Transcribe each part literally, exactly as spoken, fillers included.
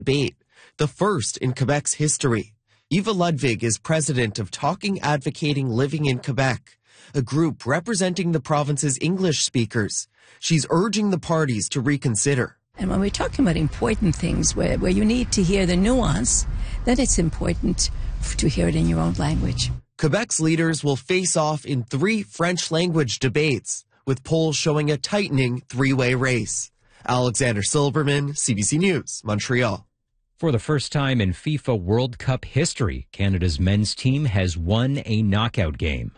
debate, the first in Quebec's history. Eva Ludwig is president of Talking Advocating Living in Quebec, a group representing the province's English speakers. She's urging the parties to reconsider. And when we're talking about important things where, where you need to hear the nuance, then it's important to hear it in your own language. Quebec's leaders will face off in three French-language debates, with polls showing a tightening three-way race. Alexander Silverman, C B C News, Montreal. For the first time in FIFA World Cup history, Canada's men's team has won a knockout game.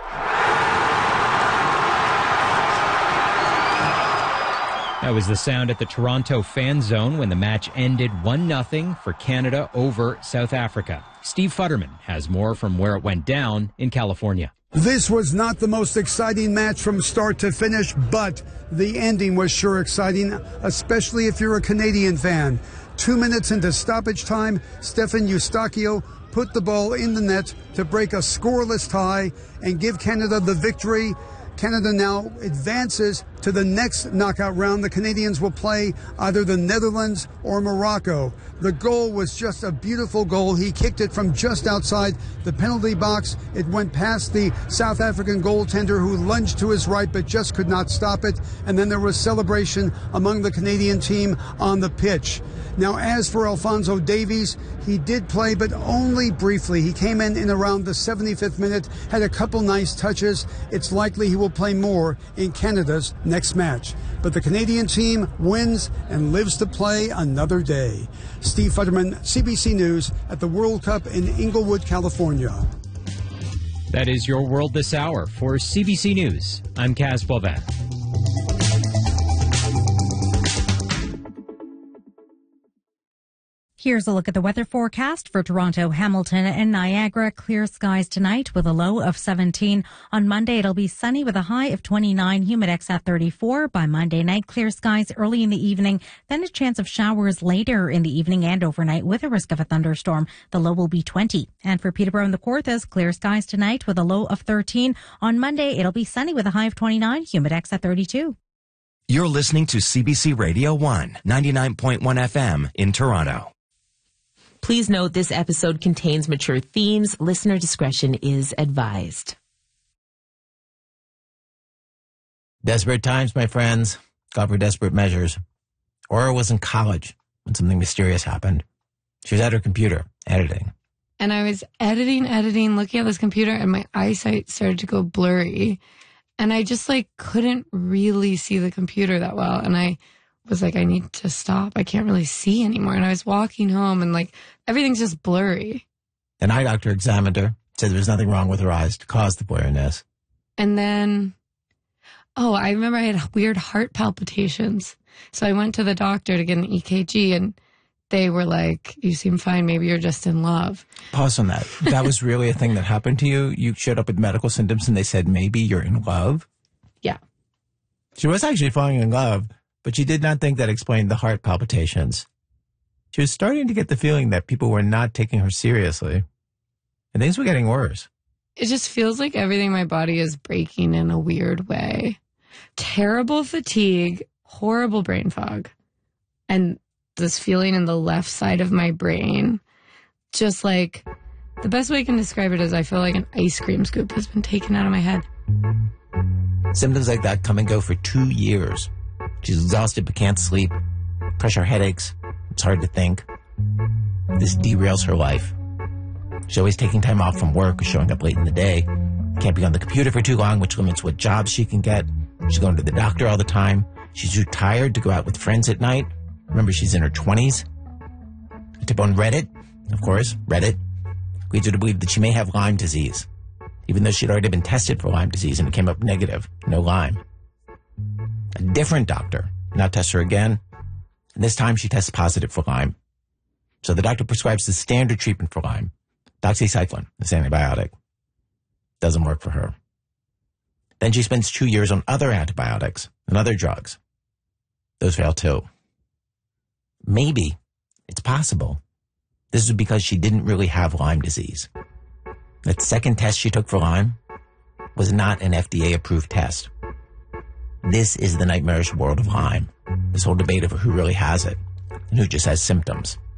That was the sound at the Toronto Fan Zone when the match ended one nothing for Canada over South Africa. Steve Futterman has more from where it went down in California. This was not the most exciting match from start to finish, but the ending was sure exciting, especially if you're a Canadian fan. Two minutes into stoppage time, Stefan Eustáquio put the ball in the net to break a scoreless tie and give Canada the victory. Canada now advances to the next knockout round. The Canadians will play either the Netherlands or Morocco. The goal was just a beautiful goal. He kicked it from just outside the penalty box. It went past the South African goaltender, who lunged to his right but just could not stop it. And then there was celebration among the Canadian team on the pitch. Now, as for Alphonso Davies, he did play, but only briefly. He came in in around the seventy-fifth minute, had a couple nice touches. It's likely he will play more in Canada's next match. But the Canadian team wins and lives to play another day. Steve Futterman, C B C News, at the World Cup in Inglewood, California. That is your world this hour. For C B C News, I'm Kaz Boivin. Here's a look at the weather forecast for Toronto, Hamilton, and Niagara. Clear skies tonight with a low of seventeen. On Monday, it'll be sunny with a high of twenty-nine, humidex at thirty-four. By Monday night, clear skies early in the evening, then a chance of showers later in the evening and overnight with a risk of a thunderstorm. The low will be twenty. And for Peterborough and the Kawarthas, clear skies tonight with a low of thirteen. On Monday, it'll be sunny with a high of twenty-nine, humidex at thirty-two. You're listening to C B C Radio one, ninety-nine point one F M in Toronto. Please note this episode contains mature themes. Listener discretion is advised. Desperate times, my friends. Call for desperate measures. Aura was in college when something mysterious happened. She was at her computer, editing. And I was editing, editing, looking at this computer, and my eyesight started to go blurry. And I just, like, couldn't really see the computer that well. And I was like, I need to stop. I can't really see anymore. And I was walking home and like everything's just blurry. An eye doctor examined her, said there was nothing wrong with her eyes to cause the blurriness. And then, oh, I remember I had weird heart palpitations. So I went to the doctor to get an E K G and they were like, you seem fine. Maybe you're just in love. Pause on that. That was really a thing that happened to you? You showed up with medical symptoms and they said, maybe you're in love? Yeah. She was actually falling in love. But she did not think that explained the heart palpitations. She was starting to get the feeling that people were not taking her seriously. And things were getting worse. It just feels like everything in my body is breaking in a weird way. Terrible fatigue, horrible brain fog, and this feeling in the left side of my brain. Just like, the best way I can describe it is I feel like an ice cream scoop has been taken out of my head. Symptoms like that come and go for two years. She's exhausted but can't sleep. Pressure headaches. It's hard to think. This derails her life. She's always taking time off from work or showing up late in the day. Can't be on the computer for too long, which limits what jobs she can get. She's going to the doctor all the time. She's too tired to go out with friends at night. Remember, she's in her twenties. A tip on Reddit, of course, Reddit, leads her to believe that she may have Lyme disease, even though she'd already been tested for Lyme disease and it came up negative, no Lyme. A different doctor now tests her again, and this time she tests positive for Lyme. So the doctor prescribes the standard treatment for Lyme, doxycycline, this antibiotic. Doesn't work for her. Then she spends two years on other antibiotics and other drugs. Those fail too. Maybe, it's possible, this is because she didn't really have Lyme disease. That second test she took for Lyme was not an F D A-approved test. This is the nightmarish world of Lyme. This whole debate over who really has it and who just has symptoms.